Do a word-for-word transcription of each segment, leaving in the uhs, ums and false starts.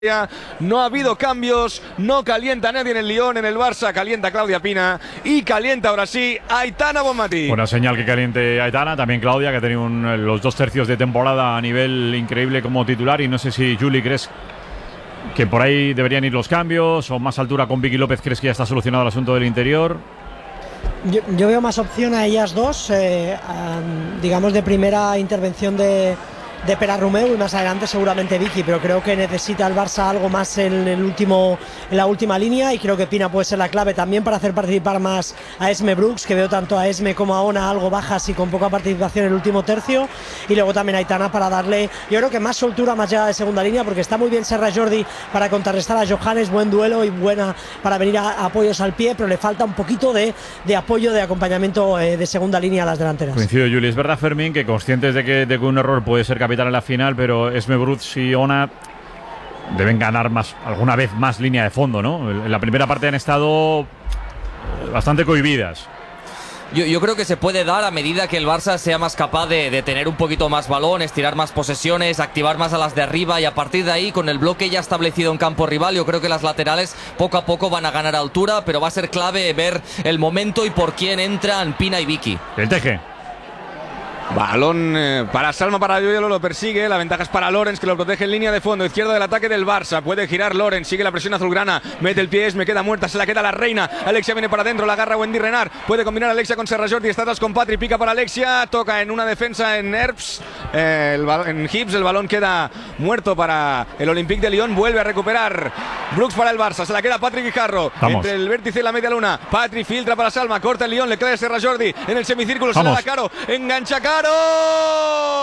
No ha habido cambios, no calienta nadie en el Lyon, en el Barça calienta Claudia Pina y calienta ahora sí Aitana Bonmatí. Buena señal que caliente Aitana, también Claudia, que ha tenido un, los dos tercios de temporada a nivel increíble como titular, y no sé si Juli crees que por ahí deberían ir los cambios o más altura con Vicky López. ¿Crees que ya está solucionado el asunto del interior? Yo, yo veo más opción a ellas dos, eh, um, digamos de primera intervención de de Perarrumeu y más adelante seguramente Vicky, pero creo que necesita el Barça algo más en el último en la última línea, y creo que Pina puede ser la clave también para hacer participar más a Esme Brooks, que veo tanto a Esme como a Ona algo bajas y con poca participación en el último tercio, y luego también a Aitana para darle, yo creo que más soltura, más llegada de segunda línea, porque está muy bien Serra Jordi para contrarrestar a Johannes, buen duelo y buena para venir a, a apoyos al pie, pero le falta un poquito de, de apoyo, de acompañamiento eh, de segunda línea a las delanteras. Coincido, Juli, es verdad, Fermín, que conscientes de que, de que un error puede ser capital en la final, pero Esme Brooks y Ona deben ganar más, alguna vez más línea de fondo, ¿no? En la primera parte han estado bastante cohibidas. Yo, yo creo que se puede dar a medida que el Barça sea más capaz de, de tener un poquito más balón, estirar más posesiones, activar más a las de arriba, y a partir de ahí, con el bloque ya establecido en campo rival, yo creo que las laterales poco a poco van a ganar altura, pero va a ser clave ver el momento y por quién entran Pina y Vicky. El Teje. Balón eh, para Salma, para Yoyolo, lo persigue. La ventaja es para Lorenz, que lo protege en línea de fondo, izquierda del ataque del Barça. Puede girar Lorenz, sigue la presión azulgrana, mete el pie, me queda muerta, se la queda la reina. Alexia viene para adentro, la agarra Wendy Renard. Puede combinar Alexia con Serra Jordi, está atrás con Patri, pica para Alexia, toca en una defensa en Herbs, eh, el en Hips, el balón queda muerto para el Olympique de Lyon. Vuelve a recuperar Brooks para el Barça, se la queda Patrick Guijarro. Vamos. Entre el vértice y la media luna. Patri filtra para Salma, corta el Lyon, le queda Serra Jordi en el semicírculo, se la da Caro, engancha Caro.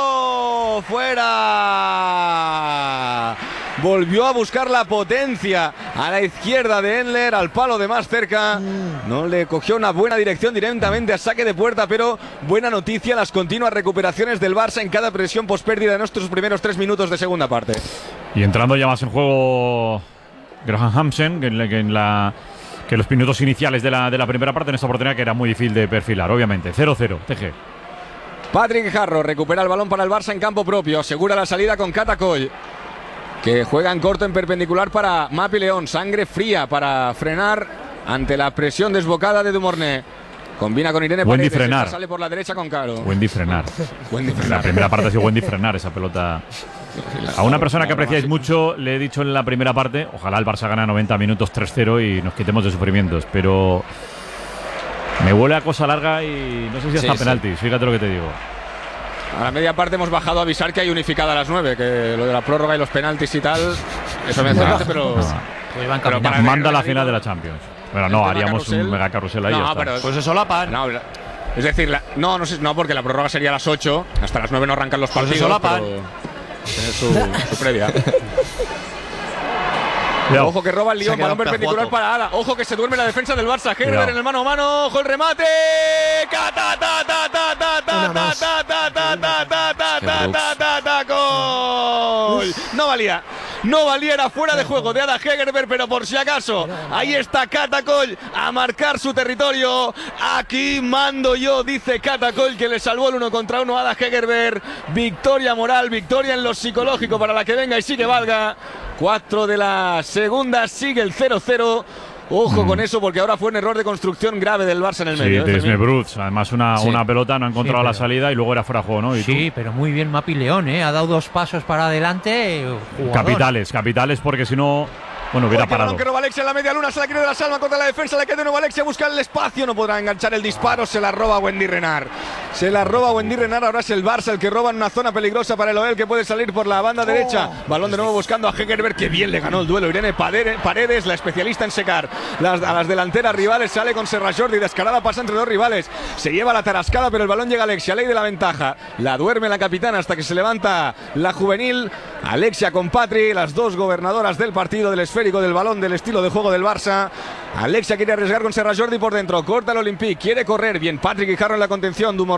¡Fuera! Volvió a buscar la potencia a la izquierda de Endler, al palo de más cerca. No le cogió una buena dirección directamente a saque de puerta, pero buena noticia las continuas recuperaciones del Barça en cada presión pospérdida de nuestros primeros tres minutos de segunda parte. Y entrando ya más en juego Graham Hansen, que en la, que en la que los minutos iniciales de la, de la primera parte, en esta oportunidad que era muy difícil de perfilar, obviamente. cero cero, T G. Patrick Jarro recupera el balón para el Barça en campo propio, asegura la salida con Catacoll, que juega en corto en perpendicular para Mapi León. Sangre fría para frenar ante la presión desbocada de Dumornay. Combina con Irene Wendy Paredes, frenar. sale por la derecha con Caro. Wendy frenar. Wendy frenar. La primera parte ha sido Wendy frenar esa pelota. A una persona que apreciáis mucho le he dicho en la primera parte, ojalá el Barça gane noventa minutos tres cero y nos quitemos de sufrimientos, pero me huele a cosa larga y no sé si hasta sí, penaltis, sí. Fíjate lo que te digo. A la media parte hemos bajado a avisar que hay unificada a las nueve, que lo de la prórroga y los penaltis y tal, eso me hace no, pero, no. pero para manda la final de la Champions. Bueno, no, haríamos carrusel, un mega carrusel ahí. No, pero pues eso la pan. No, es decir, la, no, no, no, porque la prórroga sería a las ocho, hasta las nueve no arrancan los partidos. Pues eso la pan. Tiene su, su previa. Cuidado. Ojo que roba el Lyon, balón perpendicular foto. Para Ada. Ojo que se duerme la defensa del Barça. Hegerberg en el mano a mano. Ojo el remate. No valía. No valía, era fuera de juego de Ada Hegerberg, pero por si acaso, ahí está Catacoll a marcar su territorio. Aquí mando yo, dice Catacoll, que le salvó el uno contra uno a Ada Hegerberg. Victoria moral, victoria en lo psicológico para la que venga y sí que valga. Cuatro de la segunda, sigue el cero cero. Ojo mm. con eso, porque ahora fue un error de construcción grave del Barça en el sí, medio. Sí, de Brooks. Además, una, sí. una pelota no ha encontrado sí, pero... la salida y luego era fuera de juego, ¿no? ¿Y sí, tú? Pero muy bien Mapi León, ¿eh? Ha dado dos pasos para adelante. Jugador. Capitales, capitales, porque si no... Bueno, hubiera parado. Que roba Alexia en la media luna, se la quiere de la Salma contra la defensa, le queda de nuevo Alexia, busca el espacio, no podrá enganchar el disparo, se la roba Wendy Renard. Se la roba Wendy Renard, ahora es el Barça el que roba en una zona peligrosa para el Oel, que puede salir por la banda oh. derecha. Balón de nuevo buscando a Hegerberg, que bien le ganó el duelo. Irene Paredes, la especialista en secar las, a las delanteras rivales, sale con Serra Jordi, descarada pasa entre dos rivales, se lleva la tarascada, pero el balón llega a Alexia, ley de la ventaja. La duerme la capitana hasta que se levanta la juvenil. Alexia con Patri, las dos gobernadoras del partido, del esférico, del balón, del estilo de juego del Barça. Alexia quiere arriesgar con Serra Jordi por dentro, corta el Olympique, quiere correr bien Patrick Guijarro en la contención, Dumornay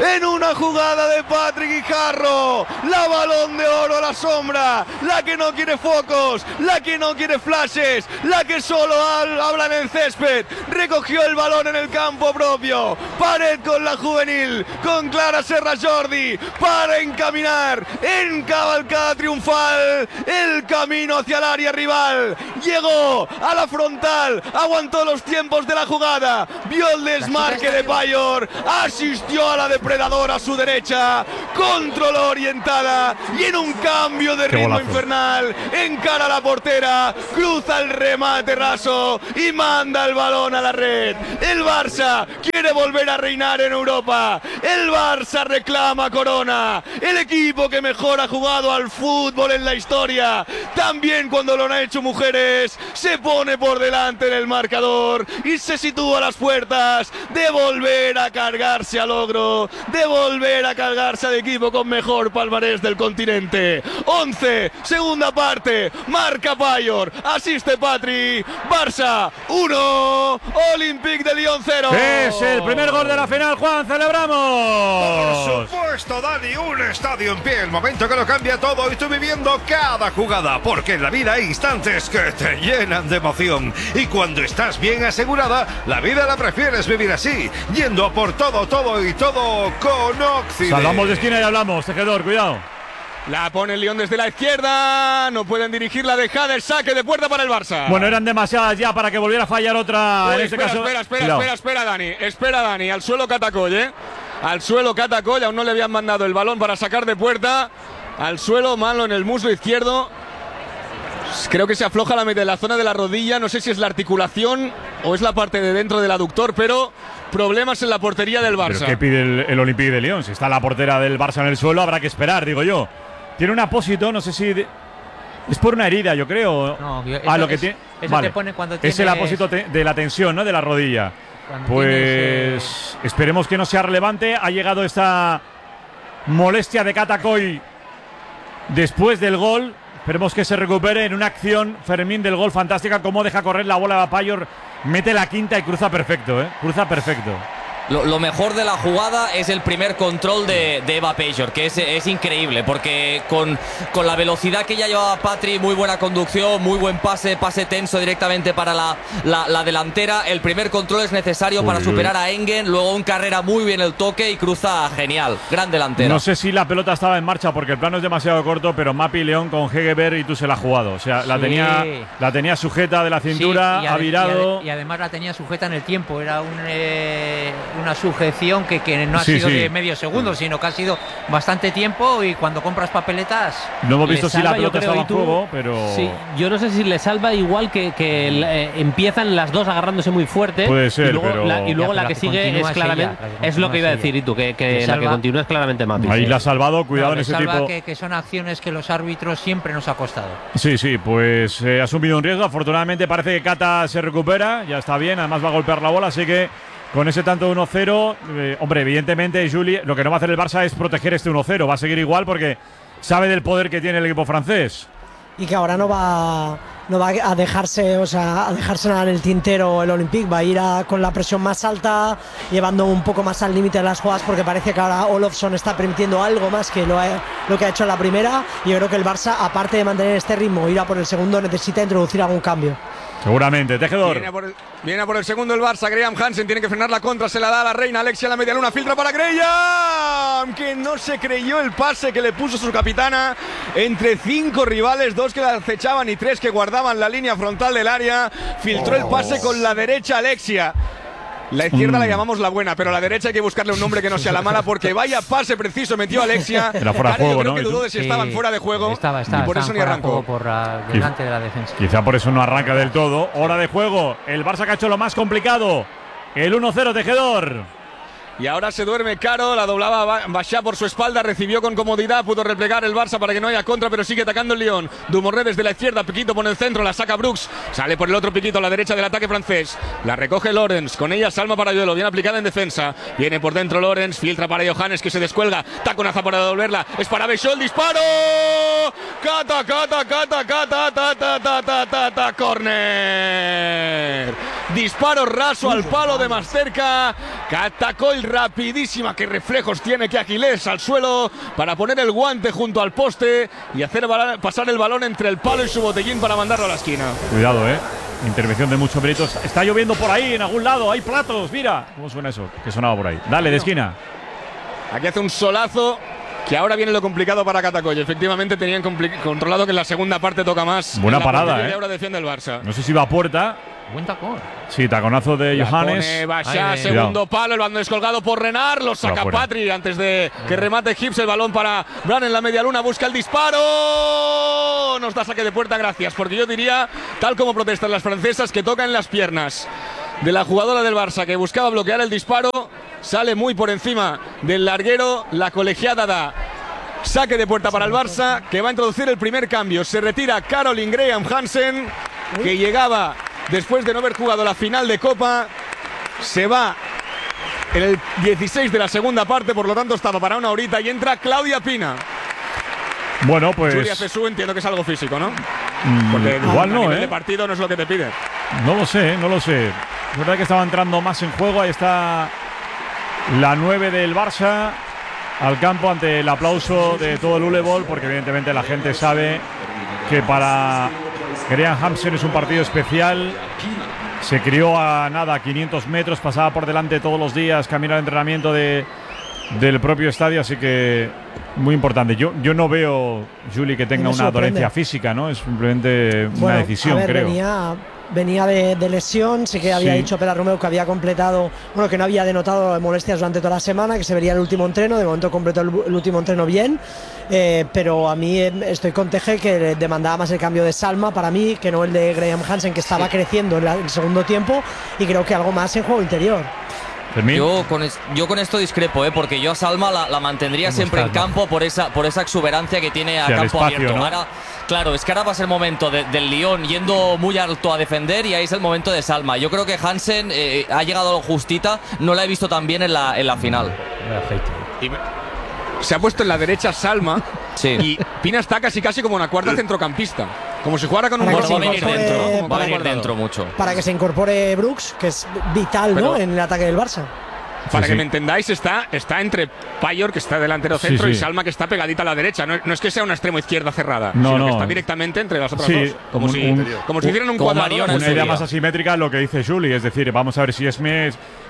en una jugada de Patrick Guijarro, la Balón de Oro a la sombra, la que no quiere focos, la que no quiere flashes, la que solo habla en el césped. Recogió el balón en el campo propio, Pared con la juvenil, con Clara Serra Jordi, para encaminar en cabalgada triunfal el camino hacia el área rival. Llegó a la frontal, aguantó los tiempos de la jugada, vio el desmarque de Payor, asistió a la depredadora a su derecha, controló orientada y en un cambio de ritmo infernal encara a la portera, cruza el remate raso y manda el balón a la red. El Barça quiere volver a reinar en Europa, el Barça reclama corona, el equipo que mejor ha jugado al fútbol en la historia, también cuando lo han hecho mujeres, se pone por delante en el marcador y se sitúa a las puertas de volver a cargarse al ogro, de volver a cargarse al equipo con mejor palmarés del continente. once, segunda parte, marca Payor, asiste Patri, Barça uno, Olympique de Lyon cero. Es el primer gol de la final, Juan, celebramos. Por supuesto, Dani, un estadio en pie, el momento que lo cambia todo y estoy viviendo cada jugada, porque en la vida hay instantes que te llenan de emoción y cuando estás bien asegurada, la vida la prefieres vivir así, yendo a por todo, todo y todo con Oxide. Salvamos de esquina y hablamos, tejedor, cuidado. La pone el Lyon desde la izquierda, no pueden dirigirla, deja el saque de puerta para el Barça. Bueno, eran demasiadas ya para que volviera a fallar otra. Uy, en este espera, caso. espera, espera, espera, espera, Dani, espera, Dani, al suelo Catacoll, ¿eh? Al suelo Catacoll, aún no le habían mandado el balón para sacar de puerta. Al suelo, malo en el muslo izquierdo. Creo que se afloja la, la zona de la rodilla, no sé si es la articulación o es la parte de dentro del aductor, pero problemas en la portería del Barça. ¿Pero qué pide el, el Olympique de Lyon? Si está la portera del Barça en el suelo, habrá que esperar, digo yo. Tiene un apósito, no sé si… De, es por una herida, yo creo. No, yo, eso, ah, lo que es, tiene… Eso vale. te pone cuando es el apósito te, de la tensión, ¿no? De la rodilla. Pues tienes, eh... esperemos que no sea relevante. Ha llegado esta molestia de Catacoll después del gol. Esperemos que se recupere en una acción, Fermín, del gol fantástica. Cómo deja correr la bola a Payor. Mete la quinta y cruza perfecto, ¿eh? Cruza perfecto. Lo, lo mejor de la jugada es el primer control de, de Eva Payor, que es, es increíble, porque con, con la velocidad que ya llevaba Patri, muy buena conducción, muy buen pase, pase tenso directamente para la, la, la delantera. El primer control es necesario uy, para superar uy. a Engen, luego en carrera muy bien el toque y cruza genial, gran delantera. No sé si la pelota estaba en marcha porque el plano es demasiado corto, pero Mapi León con Hegerberg y tú se la ha jugado. O sea, sí. la, tenía, la tenía sujeta de la cintura, sí, ha virado. Y, ad, y además la tenía sujeta en el tiempo, era un… Eh, una sujeción que, que no ha sí, sido sí. de medio segundo, sino que ha sido bastante tiempo y cuando compras papeletas… No hemos visto salva, si la pelota creo, estaba en juego, pero… Sí, yo no sé si le salva igual que, que eh, empiezan las dos agarrándose muy fuerte. Puede ser, y luego pero… la, y luego ya, la que, que sigue es claramente… Es, ella, es lo que iba a decir, y tú, que, que la que continúa es claramente Mapi. Ahí la ha salvado, cuidado no, en ese salva tipo… Que, que son acciones que los árbitros siempre nos ha costado. Sí, sí, pues eh, ha asumido un riesgo. Afortunadamente parece que Cata se recupera, ya está bien, además va a golpear la bola, así que… Con ese tanto uno cero, eh, hombre, evidentemente, Juli, lo que no va a hacer el Barça es proteger este uno cero. Va a seguir igual porque sabe del poder que tiene el equipo francés. Y que ahora no va, no va a dejarse, o sea, a dejarse nada en el tintero el Olympique. Va a ir a, con la presión más alta, llevando un poco más al límite de las jugadas, porque parece que ahora Olofsson está permitiendo algo más que lo, ha, lo que ha hecho en la primera. Y yo creo que el Barça, aparte de mantener este ritmo, ir a por el segundo, necesita introducir algún cambio. Seguramente, tejedor. Viene a, por el, viene a por el segundo el Barça. Graham Hansen tiene que frenar la contra. Se la da a la reina. Alexia la media luna. Filtra para Graham, que no se creyó el pase que le puso su capitana entre cinco rivales, dos que la acechaban y tres que guardaban la línea frontal del área. Filtró el pase con la derecha Alexia. La izquierda mm. la llamamos la buena, pero a la derecha hay que buscarle un nombre que no sea la mala, porque vaya pase preciso metió Alexia. Era fuera de juego, yo creo ¿no? que dudó de si sí, estaban fuera de juego estaba, estaba, y por eso ni arrancó. Por, uh, delante de la defensa. Quizá por eso no arranca del todo. Hora de juego. El Barça que ha hecho lo más complicado. El uno cero, tejedor. Y ahora se duerme Caro, la doblaba Bachá por su espalda, recibió con comodidad, pudo replegar el Barça para que no haya contra, pero sigue atacando el Lyon. Dumoré desde la izquierda, Piquito pone el centro, la saca Brooks, sale por el otro Piquito a la derecha del ataque francés, la recoge Lorenz, con ella Salma para Yuelo, bien aplicada en defensa, viene por dentro Lorenz, filtra para Johannes que se descuelga, taconaza para devolverla, es para Bechol, disparo, cata, cata, cata, cata, ta, ta, ta, ta, ta, ta, corner, disparo raso al palo de más cerca, Catacol rapidísima, qué reflejos tiene, que Aquiles al suelo para poner el guante junto al poste y hacer pasar el balón entre el palo y su botellín para mandarlo a la esquina. Cuidado, eh. Intervención de muchos méritos. Está lloviendo por ahí, en algún lado. Hay platos, mira. ¿Cómo suena eso? Que sonaba por ahí. Dale, de esquina. Aquí hace un solazo. Que ahora viene lo complicado para Catacol. Efectivamente tenían controlado que en la segunda parte toca más. Buena parada, eh. Ahora defiende el Barça. No sé si va a puerta. Buen tacón. Sí, taconazo de La Johannes. pone Bachá, segundo palo, el balón descolgado por Renard, lo saca Patri antes de que remate Hibbs, el balón para Bran en la media luna, busca el disparo, nos da saque de puerta, gracias, porque yo diría, tal como protestan las francesas, que toca en las piernas de la jugadora del Barça que buscaba bloquear el disparo, sale muy por encima del larguero, la colegiada da saque de puerta para el Barça, que va a introducir el primer cambio, se retira Caroline Graham Hansen, que llegaba después de no haber jugado la final de Copa, se va en el dieciséis de la segunda parte, por lo tanto estaba para una horita y entra Claudia Pina. Bueno, pues… Julia Cesú, entiendo que es algo físico, ¿no? Mmm, Porque igual a no, nivel ¿eh? de partido no es lo que te pide. No lo sé, no lo sé. Es verdad que estaba entrando más en juego. Ahí está la nueve del Barça al campo ante el aplauso de todo el Ulebol, porque evidentemente la gente sabe que para Graham Hansen es un partido especial. Se crió a nada, a quinientos metros, pasaba por delante todos los días, camino al entrenamiento de, del propio estadio, así que muy importante. Yo, yo no veo, Juli, que tenga una dolencia física, ¿no? Es simplemente una bueno, decisión, a ver, creo. Venía, venía de, de lesión, sí que había Sí. dicho Pera Romeu que había completado, bueno, que no había denotado molestias durante toda la semana, que se vería el último entreno, de momento completó el, el último entreno bien, eh, pero a mí eh, estoy con Teje, que demandaba más el cambio de Salma para mí, que no el de Graham Hansen, que estaba sí. creciendo en la, el segundo tiempo, y creo que algo más en juego interior. Yo con, es, yo con esto discrepo, ¿eh? Porque yo a Salma la, la mantendría siempre en campo por esa, por esa exuberancia que tiene a sí, campo espacio, abierto. ¿no? Ahora, claro, es que ahora va a ser el momento de, del Lyon yendo muy alto a defender y ahí es el momento de Salma. Yo creo que Hansen eh, ha llegado a lo justita, no la he visto tan bien en la, en la final. Y me, se ha puesto en la derecha Salma sí. y Pina está casi casi como una cuarta centrocampista. Como si jugara con un bueno, va a venir dentro, va a venir dentro mucho. Para que se incorpore Brooks, que es vital, Pero, ¿no? En el ataque del Barça. Para sí, que sí. me entendáis, está, está entre Payor, que está delantero centro, sí, sí. y Salma, que está pegadita a la derecha. No, no es que sea una extremo izquierda cerrada, no, sino no. que está directamente entre las otras sí, dos. Como un, si, un, como si hicieran un cuadrado. Una idea más asimétrica, lo que dice Juli. Es decir, vamos a ver si Esme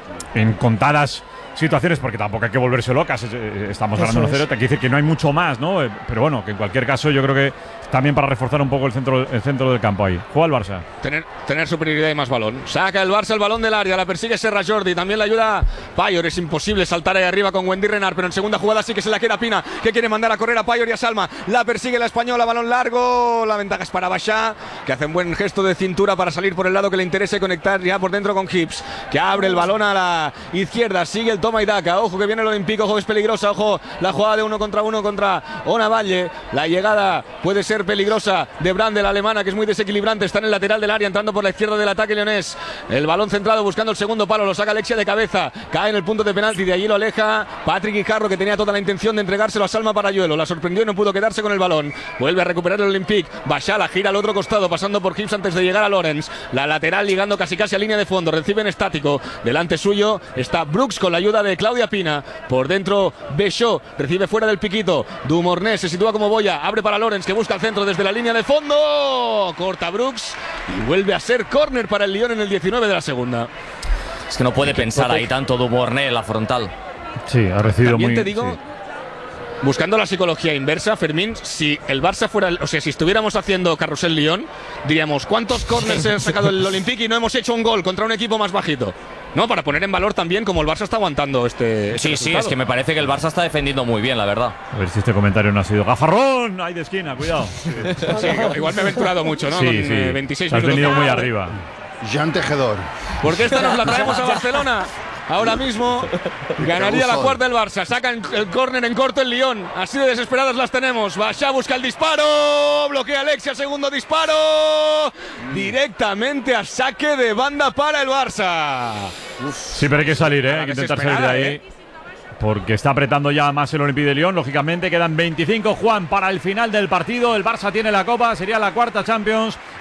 en contadas situaciones, porque tampoco hay que volverse locas, estamos ganando uno cero, te quiere decir que no hay mucho más, ¿no? Pero bueno, que en cualquier caso yo creo que también para reforzar un poco el centro, el centro del campo ahí. Juega el Barça. Tener, tener superioridad y más balón. Saca el Barça el balón del área, la persigue Serra Jordi, también le ayuda Payor, es imposible saltar ahí arriba con Wendy Renard, pero en segunda jugada sí que se la queda Pina, que quiere mandar a correr a Payor y a Salma, la persigue la española, balón largo, la ventaja es para Bachá, que hace un buen gesto de cintura para salir por el lado que le interese conectar ya por dentro con Hibbs, que abre el balón a la izquierda, sigue el toma y daca, ojo que viene el Olímpico, ojo que es peligrosa, ojo la jugada de uno contra uno contra Ona Valle, la llegada puede ser peligrosa de Brandel, alemana, que es muy desequilibrante, está en el lateral del área, entrando por la izquierda del ataque leonés, el balón centrado buscando el segundo palo, lo saca Alexia de cabeza, cae en el punto de penalti, de allí lo aleja Patrick Guijarro, que tenía toda la intención de entregárselo a Salma Parayuelo, la sorprendió y no pudo quedarse con el balón, vuelve a recuperar el Olympique, Bachá la gira al otro costado, pasando por Hibbs antes de llegar a Lorenz, la lateral ligando casi casi a línea de fondo, recibe en estático, delante suyo está Brooks con la ayuda de Claudia Pina, por dentro Béchot, recibe fuera del piquito, Dumornés se sitúa como boya, abre para Lorenz, que busca el centro desde la línea de fondo, corta Brooks y vuelve a ser córner para el Lyon en el diecinueve de la segunda. Es que no puede pensar ahí tanto Dumornés en la frontal. Sí, ha recibido También muy… te digo, sí. buscando la psicología inversa, Fermín, si el Barça fuera, o sea, si estuviéramos haciendo Carrusel Lyon, diríamos, ¿cuántos córners ha sacado el Olympique y no hemos hecho un gol contra un equipo más bajito? No, para poner en valor también como el Barça está aguantando este, este Sí, resultado. sí, es que me parece que el Barça está defendiendo muy bien, la verdad. A ver si este comentario no ha sido gafarrón, ahí de esquina, cuidado. Sí, sí, igual me he aventurado mucho, ¿no? Sí, Con sí. eh, veintiséis Has minutos. venido muy arriba. Jean Tejedor. Porque esta nos la traemos a Barcelona. Ahora mismo ganaría la cuarta el Barça. Sacan el córner en corto el Lyon. Así de desesperadas las tenemos. Bachá busca el disparo. Bloquea Alexia, segundo disparo. Directamente a saque de banda para el Barça. Sí, pero hay que salir, ¿eh? Hay que intentar salir de ahí. ¿eh? Porque está apretando ya más el Olympique de Lyon. Lógicamente quedan veinticinco, Juan, para el final del partido. El Barça tiene la Copa, sería la cuarta Champions.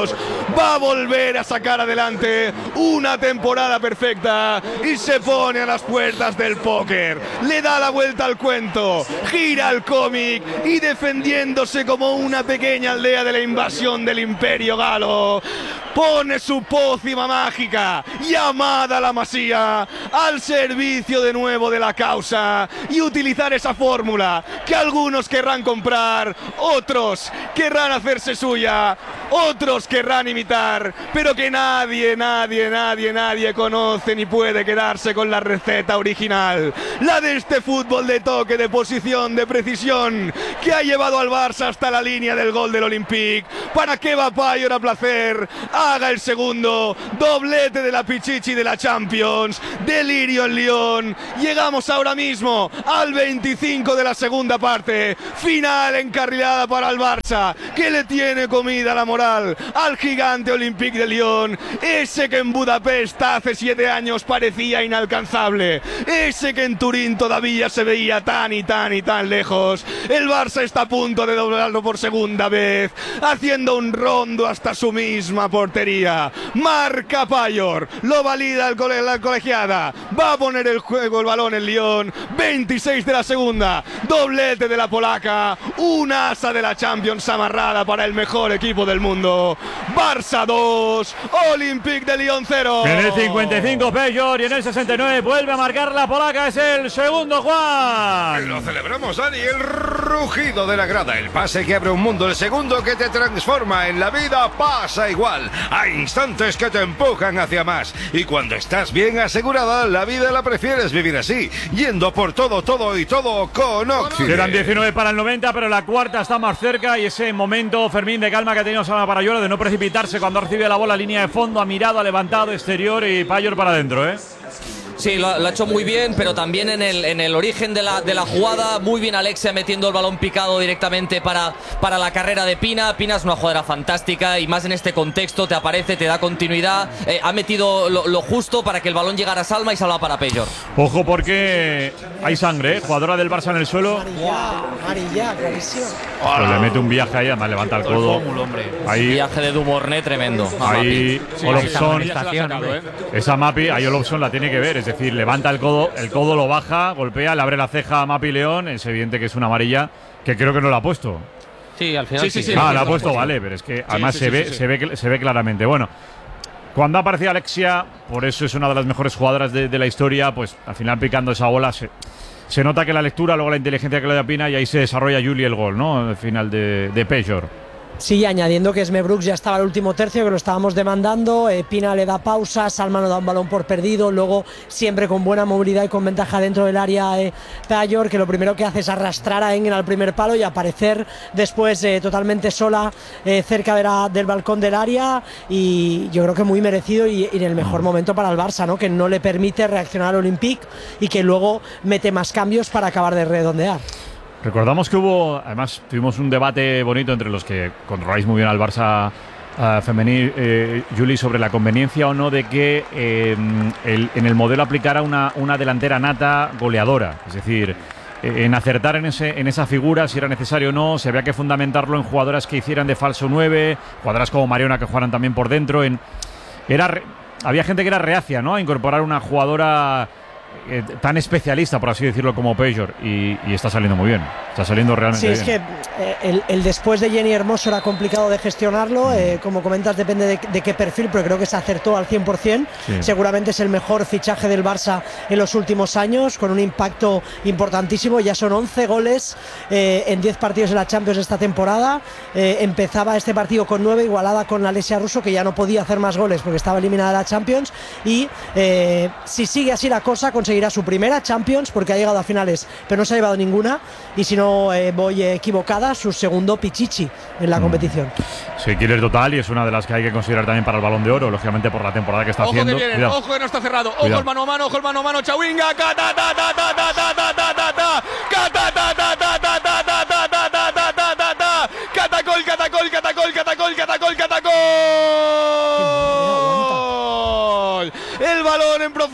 minutos, va a volver a sacar adelante una temporada perfecta y se pone a las puertas del póker. Le da la vuelta al cuento, gira el cómic y defendiéndose como una pequeña aldea de la invasión del Imperio Galo, pone su pócima mágica llamada la Masía al servicio de nuevo de la causa y utilizar esa fórmula que algunos querrán comprar, otros querrán hacerse suya, otros querrán imitar, pero que nadie, nadie, nadie, nadie conoce ni puede quedarse con la receta original, la de este fútbol de toque, de posición, de precisión, que ha llevado al Barça hasta la línea del gol del Olympique, para que va Payor a placer haga el segundo, doblete de la Pichichi de la Champions, delirio en Lyon. Llegamos ahora mismo al veinticinco de la segunda parte, final encarrilada para el Barça, que le tiene comida la moral al gigante Olympique de Lyon, ese que en Budapest hace siete años parecía inalcanzable, ese que en Turín todavía se veía tan y tan y tan lejos. El Barça está a punto de doblarlo por segunda vez, haciendo un rondo hasta su misma portería. Marca Payor, lo valida el cole la colegiada, va a poner el juego el balón en Lyon, veintiséis de la segunda, doblete de la polaca, un asa de la Champions amarrada para el mejor equipo del mundo. Barça dos, Olympique de Lyon cero. En el cincuenta y cinco Payor y en el sesenta y nueve vuelve a marcar la polaca, es el segundo, Juan. Lo celebramos, Dani, el rugido de la grada, el pase que abre un mundo, el segundo que te transforma. En la vida pasa igual, hay instantes que te empujan hacia más y cuando estás bien asegurada, la vida la prefieres vivir así, yendo por todo, todo y todo con Oxide. Quedan diecinueve para el noventa, pero la cuarta está más cerca y ese momento, Fermín, de calma que ha tenido Salma Payor, de no precipitarse cuando recibe la bola, línea de fondo, ha mirado, ha levantado, exterior y Payor para adentro, ¿eh? Sí, lo, lo ha hecho muy bien, pero también en el, en el origen de la, de la jugada, muy bien Alexia metiendo el balón picado directamente para, para la carrera de Pina. Pina es una jugadora fantástica y más en este contexto, te aparece, te da continuidad, eh, ha metido lo, lo justo para que el balón llegara a Salma y Salva para Payor. Ojo porque hay sangre, ¿eh? Jugadora del Barça en el suelo. Amarilla, amarilla, clarísimo. Pues le mete un viaje ahí, además levanta el codo. Ahí, Viaje de Dumorné tremendo. ahí Sí, Olofsson, esa amonestación, hombre. esa Mapi, ahí Olofsson la tiene que ver, es decir, levanta el codo, el codo lo baja, golpea, le abre la ceja a Mapi León, es evidente que es una amarilla, que creo que no la ha puesto. Sí, al final Sí, sí, sí. sí. Ah, la ha puesto, vale, pero es que además sí, se sí, ve, sí, sí. se ve, se ve claramente. Bueno, cuando ha aparecido Alexia, por eso es una de las mejores jugadoras de, de la historia, pues al final picando esa bola se, se nota que la lectura, luego la inteligencia que le da Pina y ahí se desarrolla Juli el gol, ¿no? Al final de, de Payor. Sí, añadiendo que Esme Brooks ya estaba el último tercio, que lo estábamos demandando, eh, Pina le da pausa, Salma no da un balón por perdido, luego siempre con buena movilidad y con ventaja dentro del área eh, Payor, que lo primero que hace es arrastrar a Engen al primer palo y aparecer después eh, totalmente sola eh, cerca de la, del balcón del área, y yo creo que muy merecido y, y en el mejor momento para el Barça, ¿no? Que no le permite reaccionar al Olympique y que luego mete más cambios para acabar de redondear. Recordamos que hubo, además, tuvimos un debate bonito entre los que controláis muy bien al Barça uh, femenil, eh, Juli, sobre la conveniencia o no de que eh, el, en el modelo aplicara una, una delantera nata goleadora. Es decir, eh, en acertar en, ese, en esa figura, si era necesario o no, se había que fundamentarlo en jugadoras que hicieran de falso nueve, jugadoras como Mariona que jugaran también por dentro. En, era re, había gente que era reacia, ¿no?, a incorporar una jugadora Eh, tan especialista, por así decirlo, como Payor, y, y está saliendo muy bien, está saliendo realmente Sí, bien. es que eh, el, el después de Jenny Hermoso era complicado de gestionarlo, eh, como comentas depende de, de qué perfil, pero creo que se acertó al cien por cien, Sí. seguramente es el mejor fichaje del Barça en los últimos años, con un impacto importantísimo, ya son once goles eh, en diez partidos de la Champions esta temporada, eh, empezaba este partido con nueve, igualada con Alessia Russo, que ya no podía hacer más goles porque estaba eliminada de la Champions, y eh, si sigue así la cosa, conseguirá su primera Champions porque ha llegado a finales pero no se ha llevado ninguna, y si no eh, voy equivocada, su segundo Pichichi en la Mm. competición. Sí, killer total, y es una de las que hay que considerar también para el Balón de Oro, lógicamente por la temporada que está Ojo que haciendo. vienen, Cuidado. ojo que no está cerrado, ojo Cuidado. el mano a mano, ojo el mano a mano, Chawinga, ta ta ta ta ta ta ta ta ta ta ta, ta ta ta ta ta ta ta ta ta ta ta ta ta ta ta, catacol, catacol, catacol, catacol, catacol, catacol. El balón en profundidad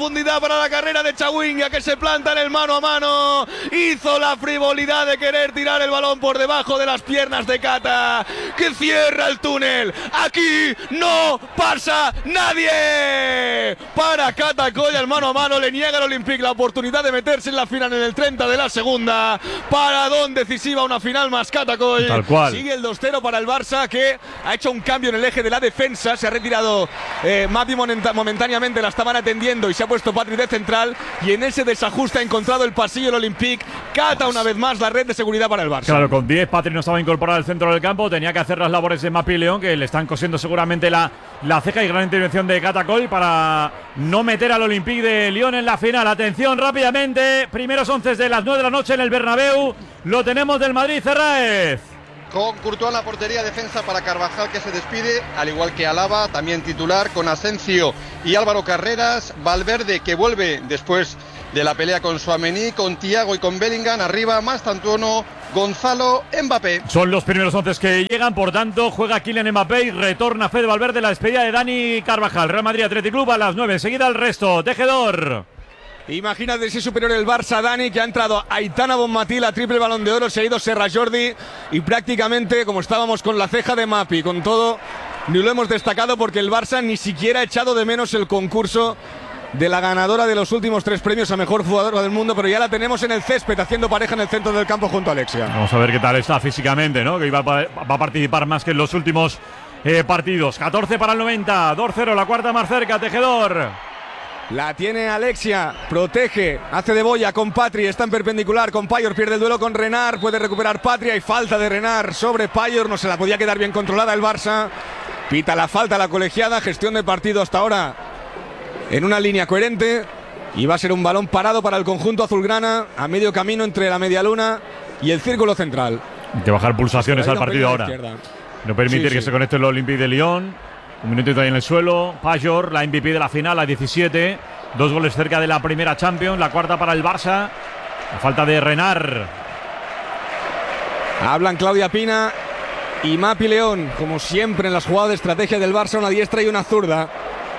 profundidad para la carrera de Chawinga, que se planta en el mano a mano. Hizo la frivolidad de querer tirar el balón por debajo de las piernas de Cata, que cierra el túnel. Aquí no pasa nadie. Para Cata Coll, el mano a mano le niega al Olympique la oportunidad de meterse en la final en el treinta de la segunda. Paradón decisiva, una final más Cata Coll. Tal cual. Sigue el dos cero para el Barça, que ha hecho un cambio en el eje de la defensa. Se ha retirado eh, Mapi momentáneamente, la estaban atendiendo, y se ha puesto Patri de central, y en ese desajuste ha encontrado el pasillo el Olympique. Cata una vez más la red de seguridad para el Barça. Claro, con diez Patri no estaba incorporado al centro del campo, tenía que hacer las labores de Mapi León, que le están cosiendo seguramente la, la ceja, y gran intervención de Cata Coll para no meter al Olympique de Lyon en la final. Atención rápidamente, primeros once de las nueve de la noche en el Bernabéu, lo tenemos del Madrid, Ferraez. Con Courtois en la portería, defensa para Carvajal, que se despide, al igual que Alaba, también titular, con Asensio y Álvaro Carreras. Valverde, que vuelve después de la pelea con Tchouaméni, con Thiago y con Bellingham. Arriba, Mastantuono, Gonzalo, Mbappé. Son los primeros once que llegan, por tanto, juega Kylian Mbappé y retorna Fede Valverde, la despedida de Dani Carvajal. Real Madrid Athletic Club a las nueve, enseguida el resto. Tejedor. Imagínate si es superior el Barça, Dani, que ha entrado Aitana Bonmatí, la triple Balón de Oro, se ha ido Serra Jordi, y prácticamente, como estábamos con la ceja de Mapi, con todo, ni lo hemos destacado porque el Barça ni siquiera ha echado de menos el concurso de la ganadora de los últimos tres premios a mejor jugadora del mundo, pero ya la tenemos en el césped haciendo pareja en el centro del campo junto a Alexia. Vamos a ver qué tal está físicamente, ¿no? Que va a, va a participar más que en los últimos eh, partidos. catorce para el noventa, dos cero, la cuarta más cerca, Tejedor. La tiene Alexia, protege, hace de boya con Patri, está en perpendicular con Payor, pierde el duelo con Renard, puede recuperar Patri, hay falta de Renard sobre Payor, no se la podía quedar bien controlada el Barça. Pita la falta la colegiada, gestión de partido hasta ahora en una línea coherente, y va a ser un balón parado para el conjunto azulgrana a medio camino entre la media luna y el círculo central. Hay que bajar pulsaciones al partido ahora. No permitir sí, que sí. se conecte el Olympique de Lyon. Un minutito ahí en el suelo. Payor, la M V P de la final, a diecisiete. Dos goles cerca de la primera Champions. La cuarta para el Barça. La falta de Renard. Hablan Claudia Pina y Mapi León. Como siempre en las jugadas de estrategia del Barça, una diestra y una zurda.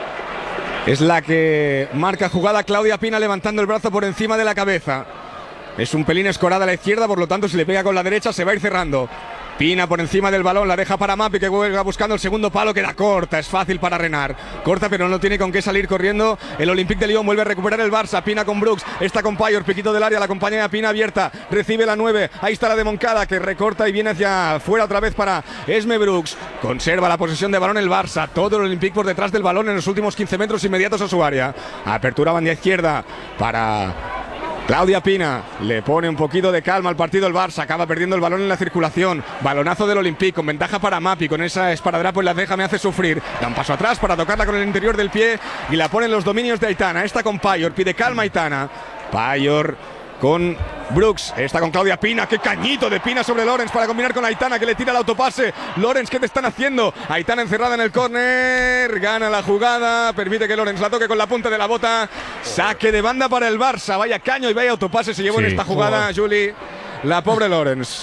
Es la que marca jugada Claudia Pina, levantando el brazo por encima de la cabeza. Es un pelín escorada a la izquierda, por lo tanto si le pega con la derecha se va a ir cerrando. Pina por encima del balón, la deja para Mapi, que vuelve buscando el segundo palo, queda corta, es fácil para Renard. Corta, pero no tiene con qué salir corriendo. El Olympique de Lyon vuelve a recuperar el Barça. Pina con Brooks, está con Payor, piquito del área, la compañía de Pina abierta, recibe la nueve. Ahí está la de Moncada, que recorta y viene hacia afuera otra vez para Esme Brooks. Conserva la posesión de balón el Barça, todo el Olympique por detrás del balón en los últimos quince metros inmediatos a su área. Apertura banda izquierda para Claudia Pina, le pone un poquito de calma al partido el Barça, acaba perdiendo el balón en la circulación. Balonazo del Olympique, con ventaja para Mapi, con esa esparadrapo en la ceja me hace sufrir. Da un paso atrás para tocarla con el interior del pie y la pone en los dominios de Aitana. Esta con Payor, pide calma Aitana. Payor con Brooks, está con Claudia Pina, qué cañito de Pina sobre Lorenz para combinar con Aitana, que le tira el autopase. Lorenz, ¿qué te están haciendo? Aitana encerrada en el córner, gana la jugada, permite que Lorenz la toque con la punta de la bota. Saque de banda para el Barça, vaya caño y vaya autopase se llevó Sí, en esta jugada, joder. Juli, la pobre Lorenz.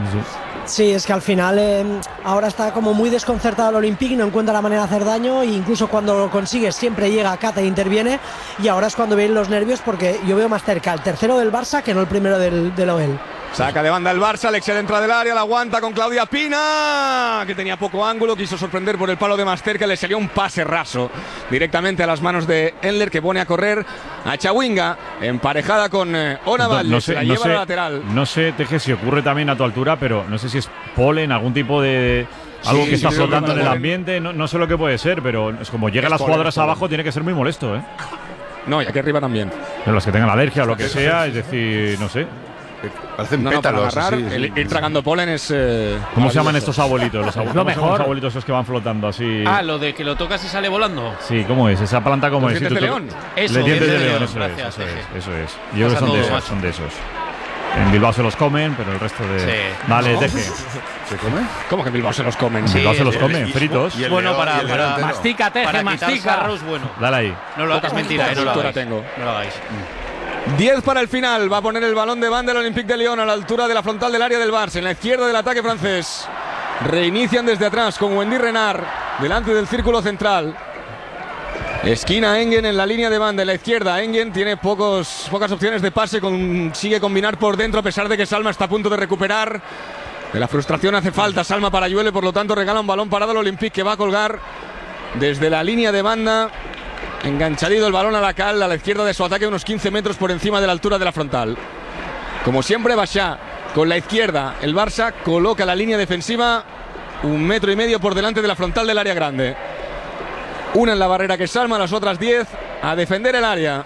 Sí, es que al final eh, ahora está como muy desconcertado el Olympique, no encuentra la manera de hacer daño, e incluso cuando lo consigue siempre llega Cata e interviene, y ahora es cuando vienen los nervios, porque yo veo más cerca el tercero del Barça que no el primero del, del O E L. Saca de banda el Barça, Alexia dentro del área, la aguanta con Claudia Pina, que tenía poco ángulo, quiso sorprender por el palo de más cerca, le salió un pase raso directamente a las manos de Endler, que pone a correr a Chawinga, emparejada con eh, Ona No, Valles, no se sé, la no lleva sé, a la lateral. no sé, Teje, si ocurre también a tu altura, pero no sé si es polen, algún tipo de algo Sí, que está sí, flotando sí, en el polen. ambiente, no, no sé lo que puede ser, pero es como llegan Es las polen, jugadoras es polen. abajo, tiene que ser muy molesto, ¿eh? No, y aquí arriba también. Pero las que tengan alergia o lo que sea, es decir, no sé. Parecen No, no, para pétalos. agarrar, así, sí. el- ir tragando polen es. Eh, ¿Cómo se llaman maravilloso. estos abuelitos? Los, abu- Lo ¿cómo se llaman mejor. los abuelitos esos que van flotando así? Ah, lo de que lo tocas y sale volando. Sí, ¿cómo es? Esa planta, ¿cómo ¿Los es? Sí, dientes tú- de tú- león? Eso, Los dientes de dientes de león, león, eso es, gracias, eso es, Teje. eso es. Yo creo que Pasa son de todo, esos, macho. son de esos. En Bilbao se los comen, pero el resto de… Sí. Vale, Teje. ¿Se come? ¿Cómo que en Bilbao se los comen? En Sí, Bilbao se los sí, comen, y- fritos. y el Bueno, león- para, y el león para- entero. mastica, Teje, para quitar mastica. sarros, bueno. Dale ahí. No lo hagas, mentira, eh, no lo cultura hagáis. tengo. No lo hagáis. diez para el final, va a poner el balón de banda el Olympique de Lyon a la altura de la frontal del área del Barça, en la izquierda del ataque francés. Reinician desde atrás con Wendy Renard delante del círculo central. Esquina Engen en la línea de banda, en la izquierda. Engen tiene pocos, pocas opciones de pase, consigue combinar por dentro a pesar de que Salma está a punto de recuperar. De la frustración hace falta Salma para Lluele, por lo tanto regala un balón parado al Olympique que va a colgar desde la línea de banda. Enganchadito el balón a la cal, a la izquierda de su ataque, unos quince metros por encima de la altura de la frontal. Como siempre, Bachá con la izquierda. El Barça coloca la línea defensiva un metro y medio por delante de la frontal del área grande. Una en la barrera que Salma, las otras diez a defender el área.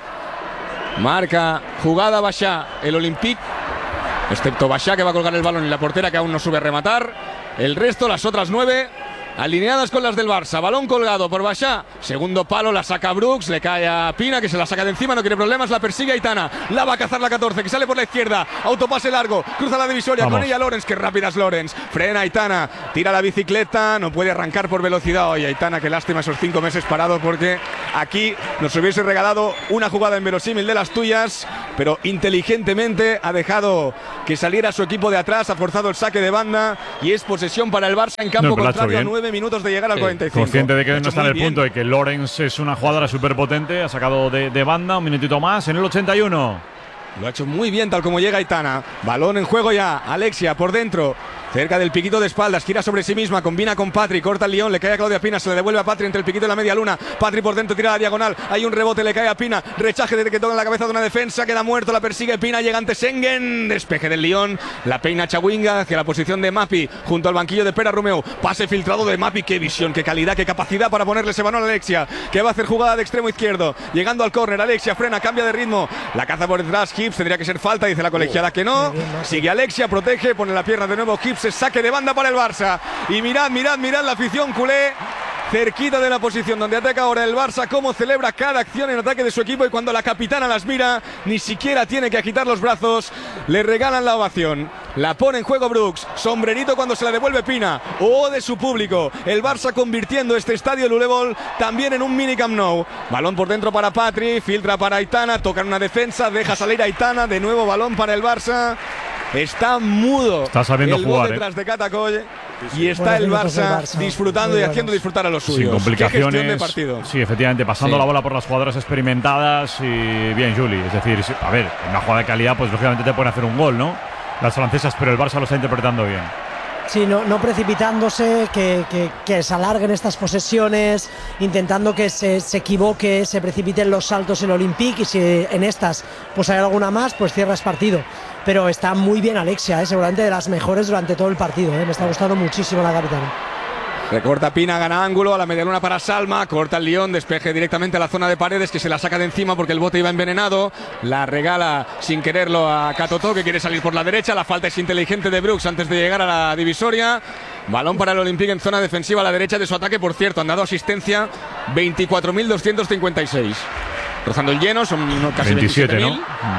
Marca jugada Bachá, el Olympique, excepto Bachá que va a colgar el balón y la portera que aún no sube a rematar. El resto, las otras nueve, alineadas con las del Barça. Balón colgado por Bachá. Segundo palo, la saca Brooks. Le cae a Pina, que se la saca de encima. No quiere problemas. La persigue Aitana. La va a cazar la catorce, que sale por la izquierda. Autopase largo. Cruza la divisoria. Vamos. Con ella Lorenz. Qué rápida es Lorenz. Frena Aitana. Tira la bicicleta. No puede arrancar por velocidad. Oye, Aitana, qué lástima esos cinco meses parado, porque aquí nos hubiese regalado una jugada inverosímil de las tuyas. Pero inteligentemente ha dejado que saliera su equipo de atrás. Ha forzado el saque de banda. Y es posesión para el Barça en campo no, contrario a nueve minutos de llegar al sí. cuarenta y cinco. Consciente de que no está en el bien. punto de que Lorenz es una jugadora súper potente, ha sacado de, de banda un minutito más en el ochenta y uno. Lo ha hecho muy bien tal como llega Aitana. Balón en juego ya, Alexia por dentro, cerca del piquito de espaldas, gira sobre sí misma, combina con Patri, corta el León, le cae a Claudia Pina, se le devuelve a Patri entre el piquito y la media luna. Patri por dentro, tira la diagonal, hay un rebote, le cae a Pina, rechaje desde que toca en la cabeza de una defensa, queda muerto, la persigue Pina, llega ante Sengen, despeje del León, la peina Chawinga hacia la posición de Mapi, junto al banquillo de Pera Romeu, pase filtrado de Mapi, qué visión, qué calidad, qué capacidad para ponerle ese balón a Alexia, que va a hacer jugada de extremo izquierdo, llegando al córner, Alexia frena, cambia de ritmo, la caza por detrás, Hips, tendría que ser falta, dice la colegiada que no, sigue Alexia, protege, pone la pierna de nuevo, Hips, saque de banda para el Barça, y mirad, mirad, mirad la afición culé cerquita de la posición donde ataca ahora el Barça, cómo celebra cada acción en ataque de su equipo, y cuando la capitana las mira, ni siquiera tiene que agitar los brazos, le regalan la ovación. La pone en juego Brooks, sombrerito cuando se la devuelve Pina, o de su público, el Barça convirtiendo este estadio Lulevol también en un mini Camp Nou. Balón por dentro para Patri, filtra para Aitana, toca en una defensa, deja salir a Aitana, de nuevo balón para el Barça. Está mudo. Está sabiendo el jugar. detrás eh. de Catacoy. Y está el Barça, Barça disfrutando y haciendo disfrutar a los suyos. Sin complicaciones. ¿Qué gestión de partido? Sí, efectivamente, pasando sí. la bola por las jugadoras experimentadas y bien, Juli. Es decir, a ver, en una jugada de calidad, pues lógicamente te pueden hacer un gol, ¿no? Las francesas, pero el Barça lo está interpretando bien. Sí, no, no precipitándose, que, que, que se alarguen estas posesiones, intentando que se, se equivoque, se precipiten los saltos el Olympique, y si en estas pues hay alguna más, pues cierras partido. Pero está muy bien Alexia, ¿eh? Seguramente de las mejores durante todo el partido, ¿eh? Me está gustando muchísimo la capitana. Recorta Pina, gana ángulo, a la medialuna para Salma, corta el León, despeje directamente a la zona de Paredes, que se la saca de encima porque el bote iba envenenado, la regala sin quererlo a Catoto, que quiere salir por la derecha, la falta es inteligente de Brooks antes de llegar a la divisoria, balón para el Olympique en zona defensiva a la derecha de su ataque, por cierto, han dado asistencia veinticuatro mil doscientos cincuenta y seis. Rozando el lleno, son casi veintisiete mil, ¿no?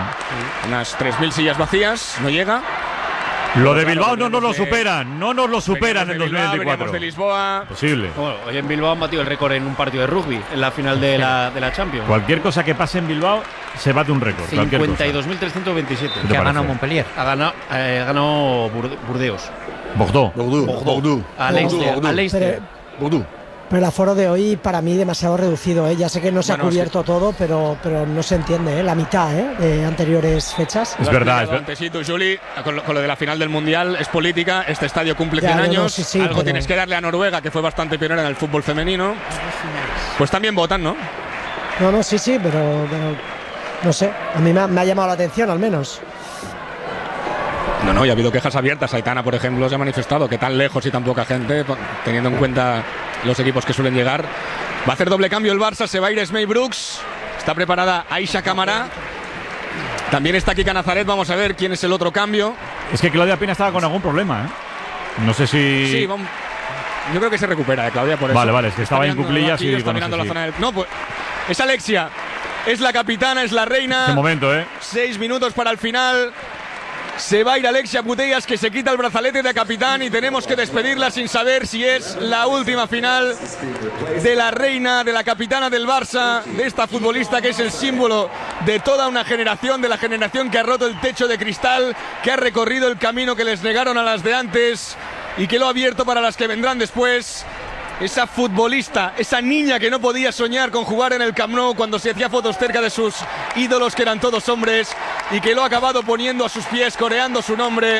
Unas tres mil sillas vacías, no llega. Lo de Bilbao no nos lo superan, no nos lo superan en dos mil veinticuatro. De Lisboa. Posible. Bueno, hoy en Bilbao han batido el récord en un partido de rugby, en la final de la, de la Champions. Cualquier cosa que pase en Bilbao se bate un récord. cincuenta y dos mil trescientos veintisiete. Que ha ganado Montpellier. Ha ganado, eh, ha ganado Burdeos. Bordeaux. Bordeaux. Bordeaux. A Leicester. A Leicester. Bordeaux. Pero el aforo de hoy para mí demasiado reducido, ¿eh? Ya sé que no se bueno, ha cubierto sí. todo, pero, pero no se entiende, ¿eh? La mitad, ¿eh? De anteriores fechas. Es verdad, es verdad. Juli, con, lo, con lo de la final del Mundial, es política, este estadio cumple cien ya, años, no, sí, sí, algo pero... tienes que darle a Noruega, que fue bastante pionera en el fútbol femenino. Pues también votan, ¿no? No, no, sí, sí, pero, pero no sé, a mí me ha, me ha llamado la atención al menos. No, no, y ha habido quejas abiertas. Aitana, por ejemplo, se ha manifestado que tan lejos y tan poca gente, teniendo en cuenta los equipos que suelen llegar. Va a hacer doble cambio el Barça, se va a ir Esmei Brooks. Está preparada Aisha Camará. También está Kika Nazaret, vamos a ver quién es el otro cambio. Es que Claudia Pina estaba con algún problema, ¿eh? No sé si... Sí, vamos... yo creo que se recupera, ¿eh, Claudia? Por eso. Vale, vale, es que estaba en cuclillas y... Está mirando la zona del... No, pues... Es Alexia. Es la capitana, es la reina. Qué momento, ¿eh? Seis minutos para el final. Se va a ir Alexia Putellas, que se quita el brazalete de capitán, y tenemos que despedirla sin saber si es la última final de la reina, de la capitana del Barça, de esta futbolista que es el símbolo de toda una generación, de la generación que ha roto el techo de cristal, que ha recorrido el camino que les negaron a las de antes y que lo ha abierto para las que vendrán después. esa futbolista, esa niña que no podía soñar con jugar en el Camp Nou cuando se hacía fotos cerca de sus ídolos que eran todos hombres y que lo ha acabado poniendo a sus pies, coreando su nombre.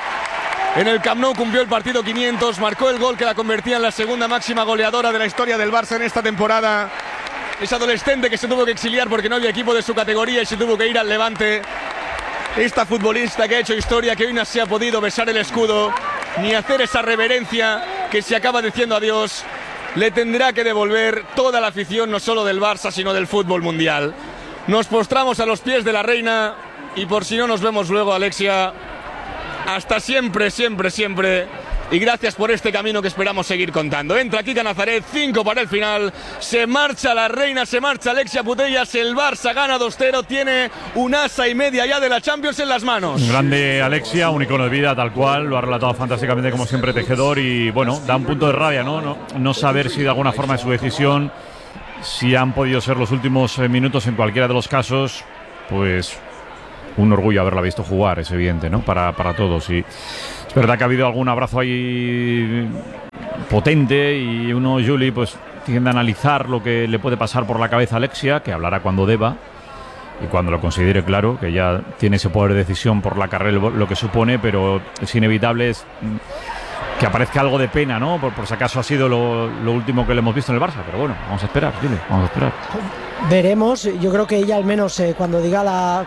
En el Camp Nou cumplió el partido quinientos, marcó el gol que la convertía en la segunda máxima goleadora de la historia del Barça en esta temporada. Es adolescente que se tuvo que exiliar porque no había equipo de su categoría y se tuvo que ir al Levante. Esta futbolista que ha hecho historia, que hoy no se ha podido besar el escudo ni hacer esa reverencia que se acaba diciendo adiós, le tendrá que devolver toda la afición, no solo del Barça, sino del fútbol mundial. Nos postramos a los pies de la reina y por si no nos vemos luego, Alexia, hasta siempre, siempre, siempre. Y gracias por este camino que esperamos seguir contando. Entra Kika Nazaret, cinco para el final. Se marcha la reina, se marcha Alexia Putellas. El Barça gana dos cero. Tiene un asa y media ya de la Champions en las manos. Grande Alexia, un icono de vida tal cual. Lo ha relatado fantásticamente como siempre Tejedor. Y bueno, da un punto de rabia, ¿no? No, no saber si de alguna forma es su decisión, si han podido ser los últimos minutos en cualquiera de los casos. Pues un orgullo haberla visto jugar, es evidente, ¿no? Para, para todos. Y es verdad que ha habido algún abrazo ahí potente y uno, Juli, pues tiende a analizar lo que le puede pasar por la cabeza a Alexia, que hablará cuando deba y cuando lo considere claro, que ya tiene ese poder de decisión por la carrera, lo que supone, pero es inevitable es que aparezca algo de pena, ¿no? Por, por si acaso ha sido lo, lo último que le hemos visto en el Barça, pero bueno, vamos a esperar, Juli, vamos a esperar. Veremos, yo creo que ella al menos eh, cuando diga la...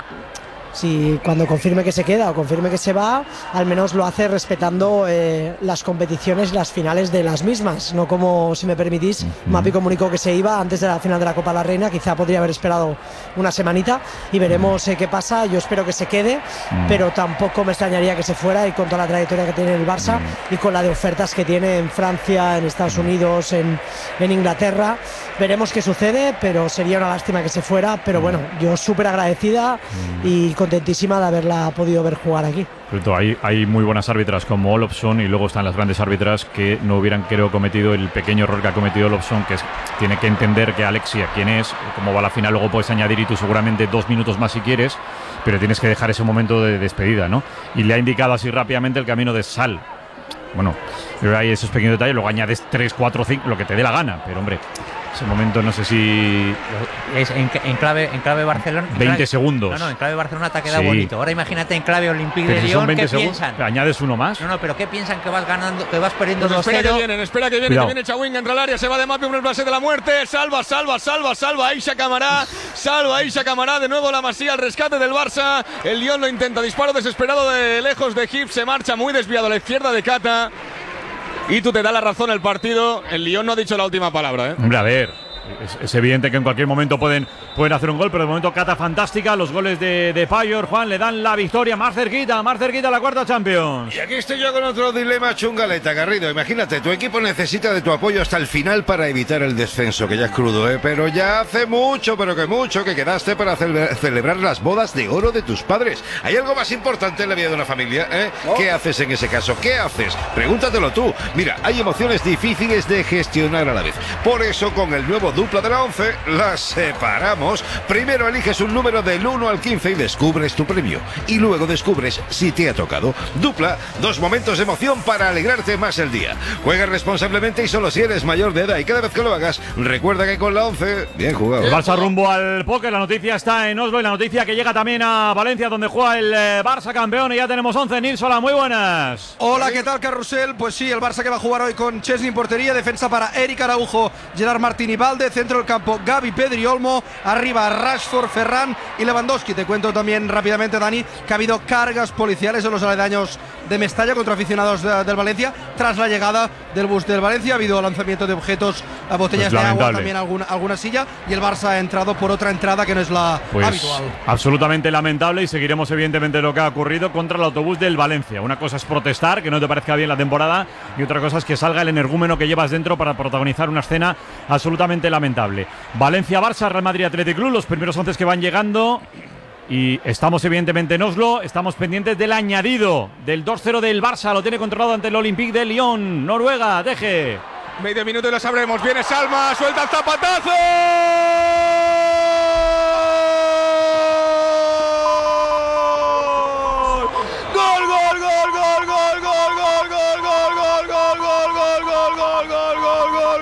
Si cuando confirme que se queda o confirme que se va, al menos lo hace respetando eh, las competiciones, las finales de las mismas, no como, si me permitís, uh-huh. Mapi comunicó que se iba antes de la final de la Copa de la Reina, quizá podría haber esperado una semanita y veremos eh, qué pasa. Yo espero que se quede, uh-huh. pero tampoco me extrañaría que se fuera, y con toda la trayectoria que tiene el Barça uh-huh. y con la de ofertas que tiene en Francia, en Estados Unidos, en, en Inglaterra, veremos qué sucede, pero sería una lástima que se fuera. Pero bueno, yo súper agradecida uh-huh. y contentísima de haberla podido ver jugar aquí. Hay, hay muy buenas árbitras como Olofsson y luego están las grandes árbitras que no hubieran, creo, cometido el pequeño error que ha cometido Olofsson, que es, tiene que entender que Alexia, quién es, cómo va la final, luego puedes añadir y tú seguramente dos minutos más si quieres, pero tienes que dejar ese momento de despedida, ¿no? Y le ha indicado así rápidamente el camino de sal. Bueno, pero hay esos pequeños detalles, luego añades tres, cuatro, cinco, lo que te dé la gana, pero hombre, ese momento no sé si... Es en, en, clave, en clave Barcelona... veinte clave, segundos. No, no, en clave Barcelona te ha quedado sí. bonito. Ahora imagínate en clave Olympique de Lyon, ¿qué piensan? ¿Añades uno más? No, no, pero ¿qué piensan? Que vas ganando, que vas perdiendo pues dos cero. Espera que vienen, espera que viene, Cuidado. que viene Chawin, entra al área, se va de Mapi, un pase de la muerte, salva, salva, salva, salva, Aisha Camará, salva Aisha Camará, de nuevo la Masía, el rescate del Barça, el Lyon lo intenta, disparo desesperado de lejos de Hips, se marcha muy desviado a la izquierda de Cata, y tú te da la razón el partido, el Lyon no ha dicho la última palabra, ¿eh? Hombre, a ver... Es, es evidente que en cualquier momento pueden, pueden hacer un gol, pero de momento Cata fantástica. Los goles de, de Payor, Juan, le dan la victoria más cerquita, más cerquita la cuarta Champions. Y aquí estoy yo con otro dilema chungaleta, Garrido. Imagínate, tu equipo necesita de tu apoyo hasta el final para evitar el descenso, que ya es crudo, ¿eh? Pero ya hace mucho, pero que mucho, que quedaste para ce- celebrar las bodas de oro de tus padres. ¿Hay algo más importante en la vida de una familia, eh? ¿No? ¿Qué haces en ese caso? ¿Qué haces? Pregúntatelo tú. Mira, hay emociones difíciles de gestionar a la vez. Por eso, con el nuevo dupla de la once, las separamos. Primero eliges un número del uno al quince y descubres tu premio. Y luego descubres si te ha tocado. Dupla, dos momentos de emoción para alegrarte más el día. Juega responsablemente y solo si eres mayor de edad. Y cada vez que lo hagas, recuerda que con la once, bien jugado. El Barça rumbo al póker. La noticia está en Oslo y la noticia que llega también a Valencia, donde juega el eh, Barça campeón. Y ya tenemos once. Nils, hola, muy buenas. Hola, ¿qué tal, Carrusel? Pues sí, el Barça que va a jugar hoy con Chesney en portería, defensa para Eric Araujo, Gerard Martín y Valde, centro del campo Gavi, Pedri, Olmo, arriba Rashford, Ferran y Lewandowski. Te cuento también rápidamente, Dani, que ha habido cargas policiales en los aledaños de Mestalla contra aficionados de, del Valencia tras la llegada del bus del Valencia. Ha habido lanzamiento de objetos, a botellas pues de agua, también alguna, alguna silla, y el Barça ha entrado por otra entrada que no es la pues habitual. Absolutamente lamentable, y seguiremos evidentemente lo que ha ocurrido contra el autobús del Valencia. Una cosa es protestar, que no te parezca bien la temporada, y otra cosa es que salga el energúmeno que llevas dentro para protagonizar una escena absolutamente lamentable. Valencia-Barça, Real Madrid-Athletic Club, los primeros once que van llegando. Y estamos evidentemente en Oslo, estamos pendientes del añadido del dos cero del Barça, lo tiene controlado ante el Olympique de Lyon, Noruega, deje. Medio minuto y lo sabremos, viene Salma, suelta el zapatazo. ¡Gol, gol, gol, gol, gol, gol, gol, gol, gol, gol, gol, gol, gol, gol, gol, gol, gol, gol, gol, gol!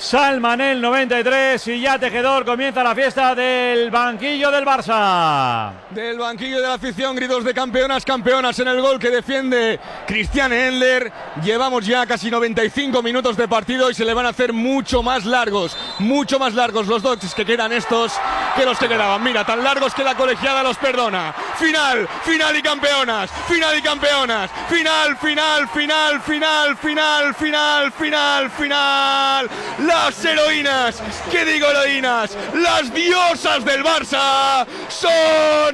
Salma en el noventa y tres y ya Tejedor comienza la fiesta del banquillo del Barça. Del banquillo de la afición, gritos de campeonas, campeonas en el gol que defiende Christiane Endler. Llevamos ya casi noventa y cinco minutos de partido y se le van a hacer mucho más largos, mucho más largos los dos que quedan estos que los que quedaban. Mira, tan largos que la colegiada los perdona. Final, final y campeonas, final y campeonas, final, final, final, final, final, final, final, final. Las heroínas, ¿qué digo heroínas? Las diosas del Barça son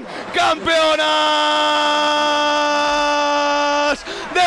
campeonas de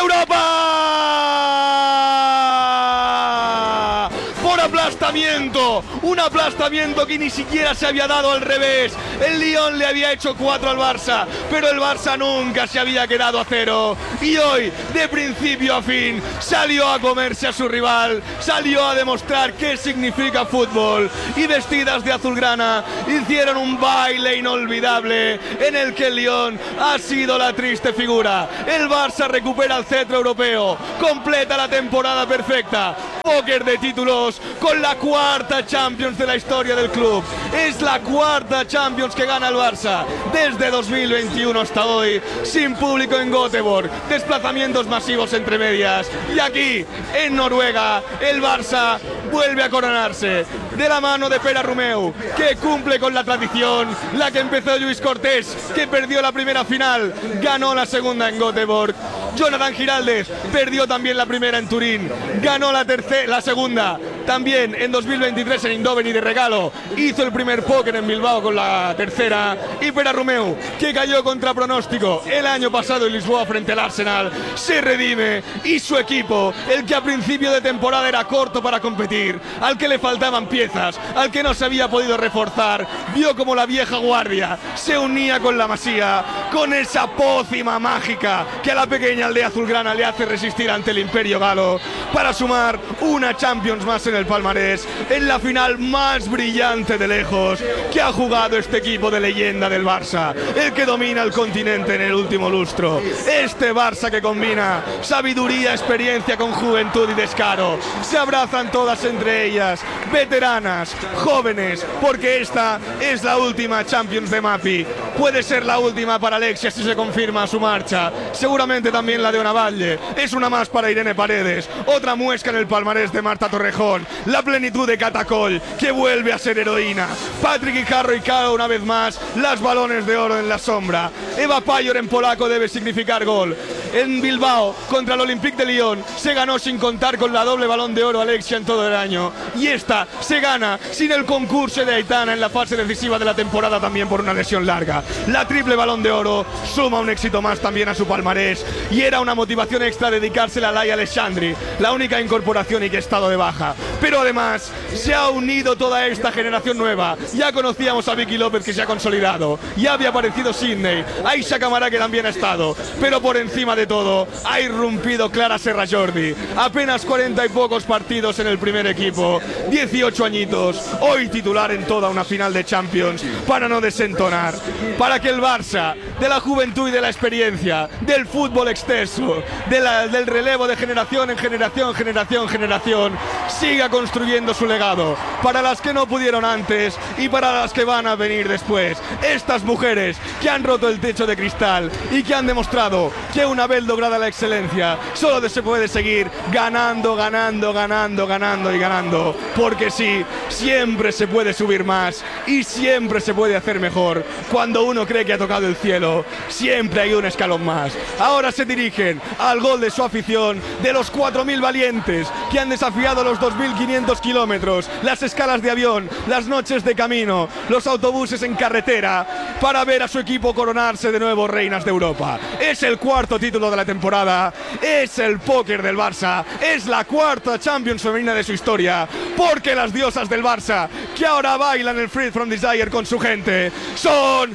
Europa. Por aplastamiento, un aplastamiento que ni siquiera se había dado al revés. El Lyon le había hecho cuatro al Barça, pero el Barça nunca se había quedado a cero. Y hoy, de principio a fin, salió a comerse a su rival, salió a demostrar qué significa fútbol. Y vestidas de azulgrana, hicieron un baile inolvidable en el que el Lyon ha sido la triste figura. El Barça recupera el cetro europeo, completa la temporada perfecta. Póker de títulos con la cuarta Champions de la historia del club. Es la cuarta Champions que gana el Barça desde dos mil veintiuno hasta hoy, sin público en Göteborg, desplazamientos masivos entre medias. Y aquí, en Noruega, el Barça vuelve a coronarse de la mano de Pere Romeu, que cumple con la tradición, la que empezó Lluís Cortés, que perdió la primera final, ganó la segunda en Göteborg. Jonathan Giraldes perdió también la primera en Turín, ganó la tercera, la segunda también en dos mil veintitrés en Eindhoven y de regalo hizo el primer póker en Bilbao con la tercera. Y Pere Romeu, que cayó contra pronóstico el año pasado en Lisboa frente al Arsenal, se redime y su equipo, el que a principio de temporada era corto para competir, al que le faltaban piezas, al que no se había podido reforzar, vio como la vieja guardia se unía con la Masía, con esa pócima mágica que a la pequeña aldea azulgrana le hace resistir ante el imperio galo, para sumar una Champions más en el palmarés, en la final más brillante de lejos que ha jugado este equipo de leyenda del Barça, el que domina el continente en el último lustro. Este Barça que combina sabiduría, experiencia con juventud y descaro. Se abrazan todas entre ellas, veteranas, jóvenes, porque esta es la última Champions de Mapi. Puede ser la última para Alexia si se confirma su marcha, seguramente también la de Onavalle. Es una más para Irene Paredes, otra muesca en el palmarés de Marta Torrejón, la plenitud de Catacol, que vuelve a ser heroína. Patrick Guijarro y Caro una vez más, las balones de oro en la sombra. Eva Payor en polaco debe significar gol. En Bilbao, contra el Olympique de Lyon, se ganó sin contar con la doble balón de oro Alexia en todo el año. Y esta se gana sin el concurso de Aitana en la fase decisiva de la temporada, también por una lesión larga. La triple balón de oro suma un éxito más también a su palmarés, y era una motivación extra dedicársela a Laia Alexandri, la única incorporación y que ha estado de baja. Pero además se ha unido toda esta generación nueva. Ya conocíamos a Vicky López, que se ha consolidado, ya había aparecido Sidney, Aisha Camará, que también ha estado, pero por encima de todo ha irrumpido Clara Serra Jordi, apenas cuarenta y pocos partidos en el primer equipo, dieciocho añitos, hoy titular en toda una final de Champions, para no desentonar, para que el Barça, de la juventud y de la experiencia, del fútbol exceso, de la, del relevo de generación en generación, generación, generación, siga construyendo su legado, para las que no pudieron antes y para las que van a venir después. Estas mujeres que han roto el techo de cristal y que han demostrado que una vez lograda la excelencia, solo se puede seguir ganando, ganando, ganando, ganando y ganando, porque sí, siempre se puede subir más y siempre se puede hacer mejor. Cuando uno cree que ha tocado el cielo, siempre hay un escalón más. Ahora se dirigen al gol de su afición, de los cuatro mil valientes que han desafiado los dos mil quinientos kilómetros, las escalas de avión, las noches de camino, los autobuses en carretera, para ver a su equipo coronarse de nuevo reinas de Europa. Es el cuarto título de la temporada, es el póker del Barça, es la cuarta Champions femenina de su historia, porque las diosas del Barça, que ahora bailan el Free From Desire con su gente, son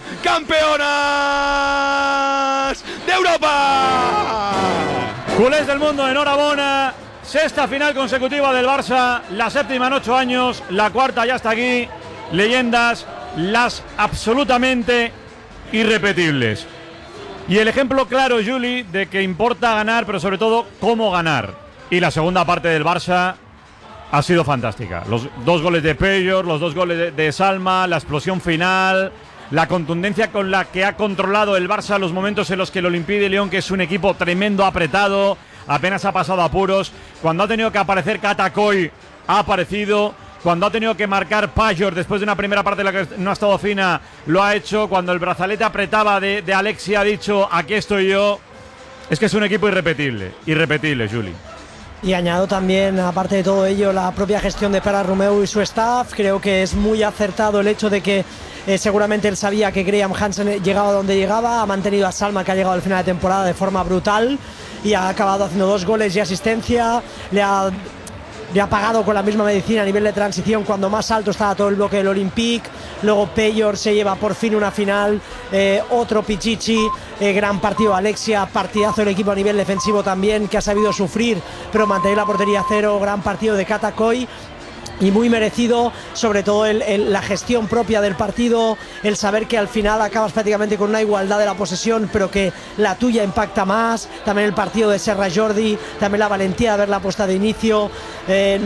campeonas de Europa. Culés del mundo, enhorabuena. Sexta final consecutiva del Barça, la séptima en ocho años, la cuarta ya está aquí. Leyendas, las absolutamente irrepetibles. Y el ejemplo claro, Juli, de que importa ganar, pero sobre todo cómo ganar. Y la segunda parte del Barça ha sido fantástica. Los dos goles de Peyor, los dos goles de, de Salma, la explosión final, la contundencia con la que ha controlado el Barça los momentos en los que el Olympique de Lyon, que es un equipo tremendo, apretado, apenas ha pasado apuros. Cuando ha tenido que aparecer Katakoy, ha aparecido. Cuando ha tenido que marcar Peyor después de una primera parte en la que no ha estado fina, lo ha hecho. Cuando el brazalete apretaba de, de Alexia, ha dicho, aquí estoy yo. Es que es un equipo irrepetible, irrepetible, Juli. Y añado también, aparte de todo ello, la propia gestión de Pere Romeu y su staff. Creo que es muy acertado el hecho de que eh, seguramente él sabía que Graham Hansen llegaba donde llegaba, ha mantenido a Salma, que ha llegado al final de temporada de forma brutal y ha acabado haciendo dos goles y asistencia. Le ha, le ha pagado con la misma medicina a nivel de transición cuando más alto estaba todo el bloque del Olympique. Luego Peyor se lleva por fin una final, eh, otro Pichichi, eh, gran partido Alexia, partidazo del equipo a nivel defensivo también, que ha sabido sufrir pero mantener la portería a cero, gran partido de Katakoy. Y muy merecido, sobre todo el, el, la gestión propia del partido, el saber que al final acabas prácticamente con una igualdad de la posesión, pero que la tuya impacta más. También el partido de Serra Jordi, también la valentía de haberla puesta de inicio. Eh,